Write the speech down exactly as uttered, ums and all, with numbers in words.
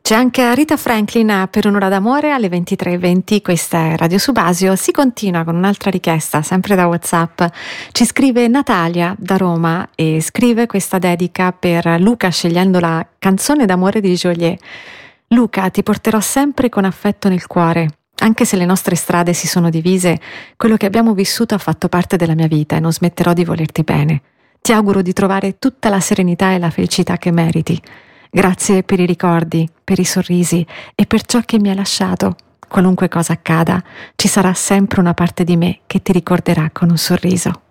C'è anche Rita Franklin per un'ora d'amore alle ventitré e venti. Questa è Radio Subasio. Si continua con un'altra richiesta, sempre da WhatsApp. Ci scrive Natalia da Roma e scrive questa dedica per Luca, scegliendo la canzone d'amore di Joliet. Luca, ti porterò sempre con affetto nel cuore. Anche se le nostre strade si sono divise, quello che abbiamo vissuto ha fatto parte della mia vita e non smetterò di volerti bene. Ti auguro di trovare tutta la serenità e la felicità che meriti. Grazie per i ricordi, per i sorrisi e per ciò che mi hai lasciato. Qualunque cosa accada, ci sarà sempre una parte di me che ti ricorderà con un sorriso.